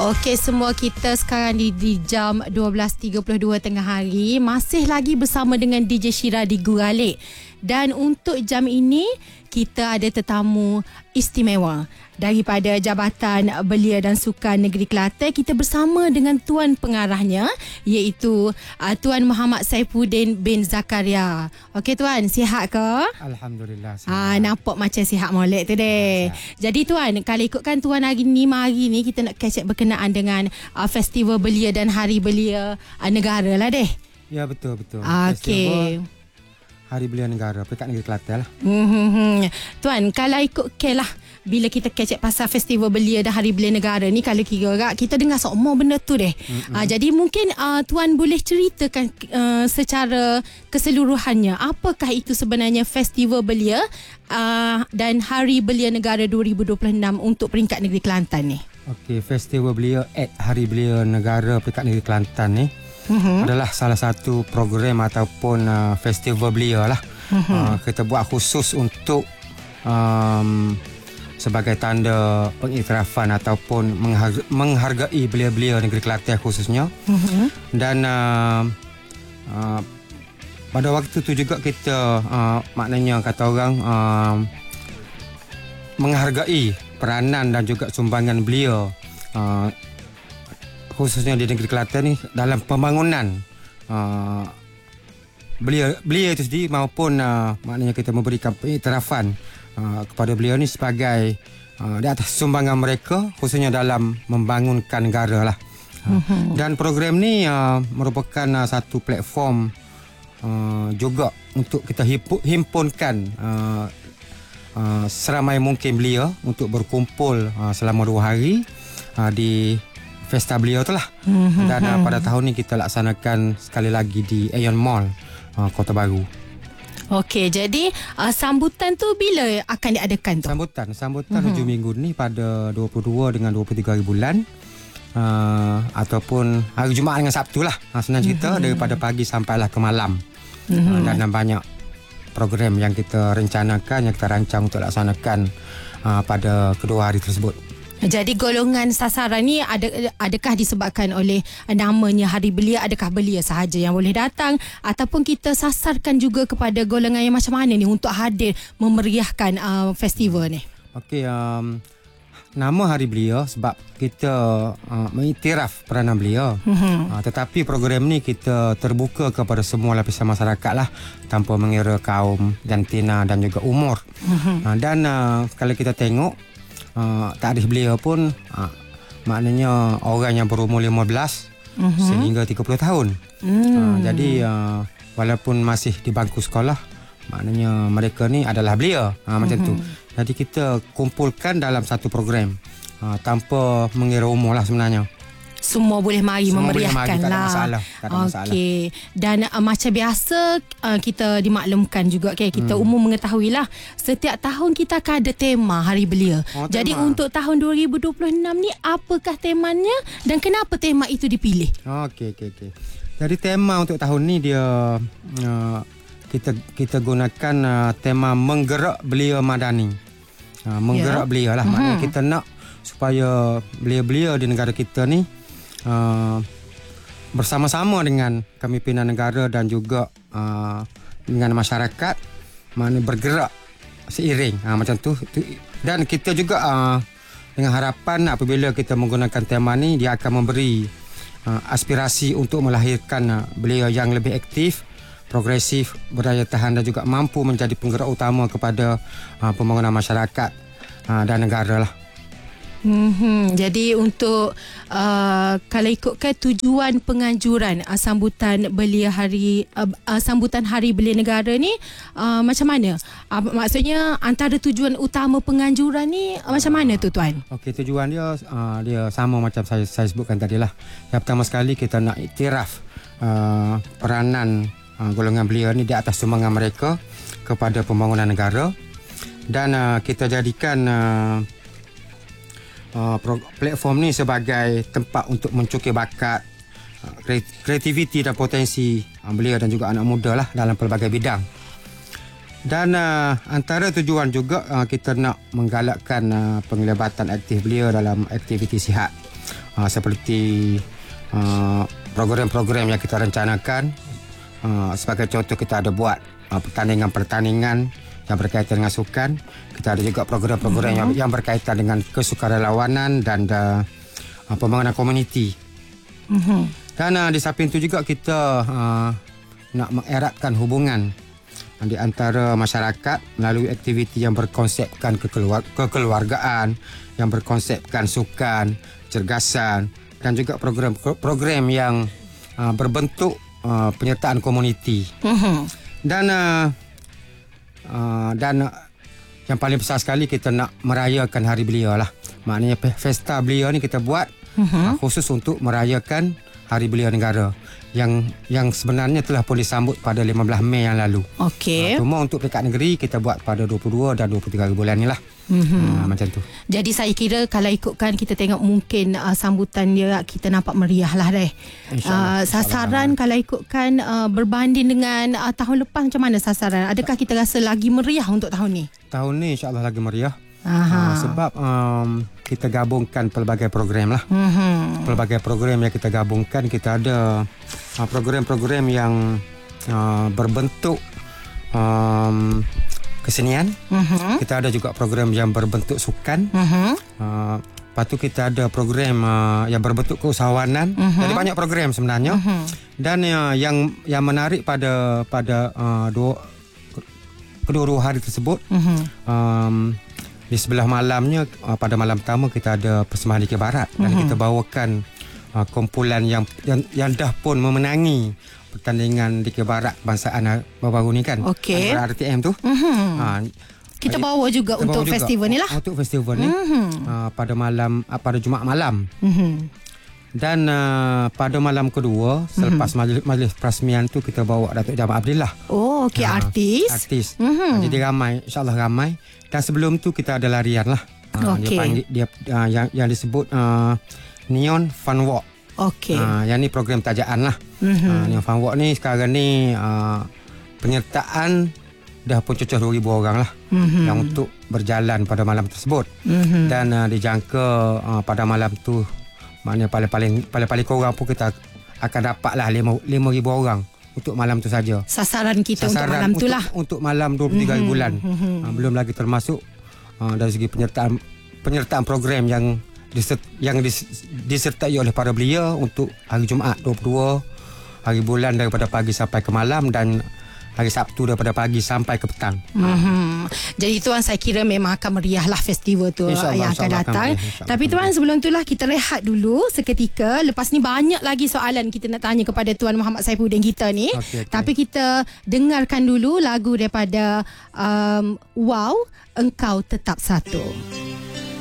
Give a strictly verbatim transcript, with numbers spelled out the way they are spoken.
Okey, semua kita sekarang di, di jam dua belas tiga puluh dua tengah hari masih lagi bersama dengan D J Shira di Guralik. Dan untuk jam ini kita ada tetamu istimewa daripada Jabatan Belia dan Sukan Negeri Kelantan. Kita bersama dengan tuan pengarahnya iaitu uh, Tuan Muhammad Saifuddin bin Zakaria. Okey tuan, sihat ke? Alhamdulillah. Sihat. Ah, nampak macam sihat molek tu deh. Jadi tuan, kalau ikutkan tuan hari ni, hari ni kita nak catch up berkenaan dengan uh, Festival Belia dan Hari Belia uh, Negara lah deh. Ya, betul betul. Okey. Hari Belia Negara Peringkat Negeri Kelantan lah. Hmm, tuan, kalau ikut ke lah, bila kita catch up pasal Festival Belia dan Hari Belia Negara ni, kalau kira rak, kita dengar semua benda tu deh. Mm-hmm. Uh, jadi mungkin uh, tuan boleh ceritakan uh, secara keseluruhannya, apakah itu sebenarnya Festival Belia uh, dan Hari Belia Negara dua ribu dua puluh enam untuk Peringkat Negeri Kelantan ni? Okey, Festival Belia at Hari Belia Negara Peringkat Negeri Kelantan ni uh-huh. adalah salah satu program ataupun uh, festival belia lah. Uh-huh. Uh, kita buat khusus untuk um, sebagai tanda pengiktirafan ataupun menghargai, menghargai belia-belia negeri Kelantan khususnya. Uh-huh. Dan uh, uh, pada waktu tu juga kita uh, maknanya kata orang uh, menghargai peranan dan juga sumbangan belia uh, khususnya di negeri Kelantan ni dalam pembangunan uh, belia belia itu sendiri maupun uh, maknanya kita memberikan pengiktirafan uh, kepada belia ni sebagai uh, di atas sumbangan mereka khususnya dalam membangunkan negara lah. Uh, dan program ni uh, merupakan uh, satu platform uh, juga untuk kita himpunkan uh, uh, seramai mungkin belia untuk berkumpul uh, selama dua hari uh, di Pesta Belia tu lah. Mm-hmm. Dan uh, pada tahun ni kita laksanakan sekali lagi di Aeon Mall, uh, Kota Baru. Okey, jadi uh, sambutan tu bila akan diadakan tu? Sambutan, sambutan mm-hmm. hujung minggu ni pada dua puluh dua dengan dua puluh tiga hari bulan. Uh, ataupun hari Jumaat dengan Sabtu lah. Uh, senang cerita mm-hmm. daripada pagi sampailah ke malam. Mm-hmm. Uh, dan banyak program yang kita rencanakan, yang kita rancang untuk laksanakan uh, pada kedua hari tersebut. Jadi golongan sasaran ni ada, adakah disebabkan oleh namanya Hari Belia, adakah belia sahaja yang boleh datang ataupun kita sasarkan juga kepada golongan yang macam mana ni untuk hadir memeriahkan uh, festival ni? Okey, um, nama Hari Belia sebab kita uh, mengiktiraf peranan belia. Mm-hmm. Uh, tetapi program ni kita terbuka kepada semua lapisan masyarakat lah tanpa mengira kaum, jantina dan juga umur. Mm-hmm. Uh, dan uh, kalau kita tengok Uh, tarikh belia pun uh, maknanya orang yang berumur lima belas uh-huh. sehingga tiga puluh tahun. Mm. Uh, jadi uh, walaupun masih di bangku sekolah, maknanya mereka ni adalah belia uh, macam uh-huh. tu. Jadi kita kumpulkan dalam satu program uh, tanpa mengira umur lah sebenarnya. Semua boleh mari Semua memeriahkan boleh mari, lah. Tak ada masalah. Tak ada masalah. Okey. Dan uh, macam biasa uh, kita dimaklumkan juga, okay? Kita hmm. umum mengetahui lah, setiap tahun kita akan ada tema Hari Belia. Oh, Jadi tema. Untuk tahun dua ribu dua puluh enam ni apakah temanya dan kenapa tema itu dipilih? Okey, okey, okey. Jadi tema untuk tahun ni dia uh, kita kita gunakan uh, tema menggerak belia madani. Uh, menggerak yeah. belia lah. Maknanya hmm. kita nak supaya belia-belia di negara kita ni Uh, bersama-sama dengan kepimpinan negara dan juga uh, dengan masyarakat, mana bergerak seiring uh, macam tu. Dan kita juga uh, dengan harapan apabila kita menggunakan tema ni, dia akan memberi uh, aspirasi untuk melahirkan uh, belia yang lebih aktif, progresif, berdaya tahan dan juga mampu menjadi penggerak utama kepada uh, pembangunan masyarakat uh, dan negara lah. Hmm, jadi untuk uh, kalau ikutkan tujuan penganjuran uh, sambutan belia hari uh, uh, sambutan Hari Belia Negara ni uh, macam mana? Uh, maksudnya antara tujuan utama penganjuran ni uh, macam mana tu tuan? Okey, tujuan dia uh, dia sama macam saya saya sebutkan tadi lah. Yang pertama sekali kita nak iktiraf uh, peranan uh, golongan belia ni di atas sumbangan mereka kepada pembangunan negara, dan uh, kita jadikan uh, Uh, platform ni sebagai tempat untuk mencukir bakat, uh, kreativiti dan potensi uh, belia dan juga anak muda lah dalam pelbagai bidang. Dan uh, antara tujuan juga uh, kita nak menggalakkan uh, penglibatan aktif belia dalam aktiviti sihat. uh, seperti uh, program-program yang kita rencanakan. Uh, sebagai contoh, kita ada buat uh, pertandingan-pertandingan yang berkaitan dengan sukan. Kita ada juga program-program uh-huh. yang, yang berkaitan dengan kesukarelawanan dan uh, uh, pembangunan komuniti. Uh-huh. Dan uh, di samping itu juga kita uh, nak mengeratkan hubungan di antara masyarakat melalui aktiviti yang berkonsepkan kekeluar- kekeluargaan, yang berkonsepkan sukan, cergasan dan juga program-program yang uh, berbentuk uh, penyertaan komuniti. Uh-huh. Dan uh, uh, dan uh, yang paling besar sekali kita nak merayakan hari beliau lah. Maknanya pesta beliau ni kita buat uh-huh. uh, khusus untuk merayakan Hari Belia Negara yang yang sebenarnya telah pun disambut pada lima belas Mei yang lalu. Okey. Uh, cuma untuk peringkat negeri kita buat pada dua puluh dua dan dua puluh tiga bulan ni lah. Mm-hmm. Uh, macam tu. Jadi saya kira kalau ikutkan kita tengok mungkin uh, sambutan dia kita nampak meriah lah deh. Uh, sasaran kalau ikutkan uh, berbanding dengan uh, tahun lepas macam mana sasaran? Adakah kita rasa lagi meriah untuk tahun ni? Tahun ni insya-Allah lagi meriah. Uh, sebab um, kita gabungkan pelbagai program lah. Mm-hmm. Pelbagai program yang kita gabungkan, kita ada uh, program-program yang uh, berbentuk um, kesenian. Mm-hmm. Kita ada juga program yang berbentuk sukan. Mm-hmm. Uh, lepas tu kita ada program uh, yang berbentuk keusahawanan. Mm-hmm. Jadi banyak program sebenarnya. Mm-hmm. Dan uh, yang yang menarik pada pada uh, dua kedua-dua hari tersebut. Mm-hmm. Um, Di sebelah malamnya, uh, pada malam pertama kita ada persembahan Dikir Barat. Dan mm-hmm. kita bawakan uh, kumpulan yang, yang yang dah pun memenangi pertandingan Dikir Barat kebangsaan baru-baru ni kan. Okey. R T M tu. Mm-hmm. Uh, kita bawa juga kita untuk bawa festival juga, ni lah. Untuk festival ni. Mm-hmm. Uh, pada malam, uh, pada Jumaat malam. Mm-hmm. Dan uh, pada malam kedua, selepas mm-hmm. majlis, majlis perasmian tu, kita bawa Datuk Jamal Abdillah. Oh, okey. Uh, artis. Artis. Mm-hmm. Uh, jadi ramai, insyaAllah ramai. Dan sebelum tu kita ada larian lah. Uh, okay. Dia panggil dia uh, yang yang disebut uh, Neon Fun Walk. Okey. Uh, yang ni program tajaan lah. Mm-hmm. Uh, Neon Fun Walk ni sekarang ni uh, penyertaan dah pun cecah dua ribu orang lah. Mm-hmm. Yang untuk berjalan pada malam tersebut. Mm-hmm. Dan uh, dijangka uh, pada malam tu, maknanya paling-paling paling-paling kurang pun kita akan dapatlah lima ribu orang untuk malam tu saja. Sasaran kita Sasaran untuk malam tu lah. Untuk malam dua puluh tiga mm-hmm. bulan. Mm-hmm. Uh, belum lagi termasuk uh, dari segi penyertaan penyertaan program yang disert, yang dis, disertai oleh para belia untuk hari Jumaat dua puluh dua, hari bulan daripada pagi sampai ke malam, dan hari Sabtu daripada pagi sampai ke petang. Mm-hmm. Jadi tuan, saya kira memang akan meriah lah festival tu InsyaAllah, yang akan datang. Akan Tapi tuan, sebelum tu lah kita rehat dulu seketika. Lepas ni banyak lagi soalan kita nak tanya kepada Tuan Muhammad Saifuddin kita ni. Okay, okay. Tapi kita dengarkan dulu lagu daripada um, Wow, Engkau Tetap Satu.